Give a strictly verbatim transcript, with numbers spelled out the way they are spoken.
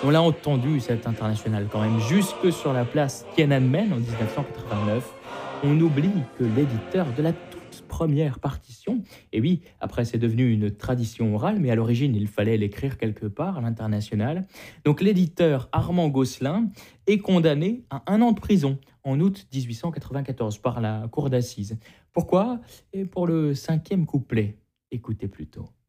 On l'a entendu, cet international, quand même, jusque sur la place Tiananmen en dix-neuf cent quatre-vingt-neuf. On oublie que l'éditeur de la toute première partition, et oui, après c'est devenu une tradition orale, mais à l'origine il fallait l'écrire quelque part à l'international. Donc l'éditeur Armand Gosselin est condamné à un an de prison en août dix-huit cent quatre-vingt-quatorze par la cour d'assises. Pourquoi? Et pour le cinquième couplet. Écoutez plutôt.